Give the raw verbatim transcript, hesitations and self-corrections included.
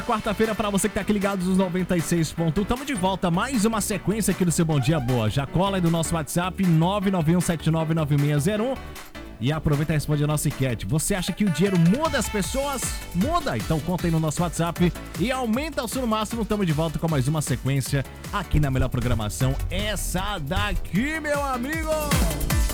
Quarta-feira pra você que tá aqui ligado nos noventa e seis ponto um. Tamo de volta, mais uma sequência aqui do seu Bom Dia Boa. Já cola aí do nosso WhatsApp nove nove um sete nove nove seis zero um e aproveita e responde a nossa enquete. Você acha que o dinheiro muda as pessoas? Muda! Então conta aí no nosso WhatsApp e aumenta o seu no máximo. Tamo de volta com mais uma sequência aqui na melhor programação. Essa daqui, meu amigo!